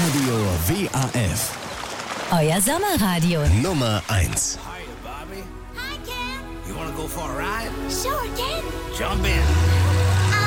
Radio WAF. Euer Sommerradio. Nummer 1. Hiya, Bobby. Hi, Ken. You wanna go for a ride? Sure, Ken. Jump in.